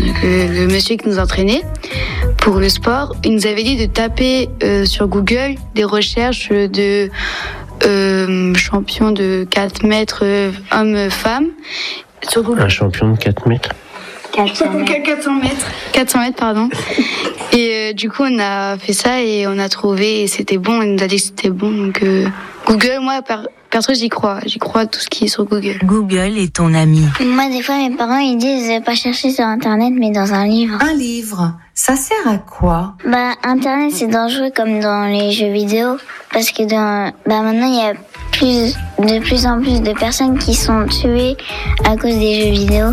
le monsieur qui nous entraînait pour le sport, il nous avait dit de taper sur Google des recherches de champion de 4 mètres homme-femme. Sur Google. Un champion de 4 mètres 400 mètres, pardon. Et du coup, on a fait ça et on a trouvé, et c'était bon, on nous a dit que c'était bon. Donc, Google, moi, perso, j'y crois à tout ce qui est sur Google. Google est ton ami. Moi, des fois, mes parents, ils disent pas chercher sur Internet, mais dans un livre. Un livre, ça sert à quoi ? Internet, c'est dangereux comme dans les jeux vidéo, parce que maintenant, il y a de plus en plus de personnes qui sont tuées à cause des jeux vidéo.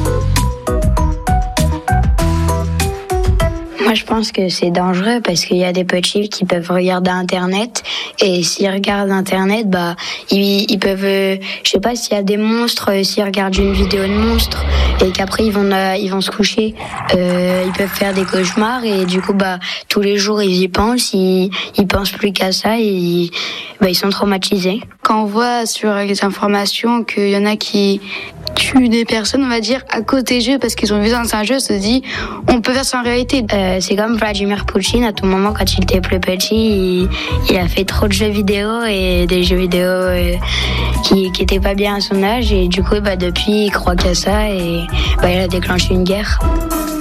Moi, je pense que c'est dangereux parce qu'il y a des petits qui peuvent regarder Internet et s'ils regardent Internet, ils peuvent, je sais pas, s'il y a des monstres, s'ils regardent une vidéo de monstres et qu'après ils vont se coucher, ils peuvent faire des cauchemars et du coup, tous les jours ils y pensent, ils pensent plus qu'à ça et ils sont traumatisés. Quand on voit sur les informations qu'il y en a qui tuent des personnes, on va dire, à cause des jeux parce qu'ils ont vu dans un jeu, on se dit, on peut faire ça en réalité. C'est comme Vladimir Poutine, à tout moment, quand il était plus petit, il a fait trop de jeux vidéo et des jeux vidéo qui étaient pas bien à son âge et du coup, depuis, il croit qu'à ça et il a déclenché une guerre.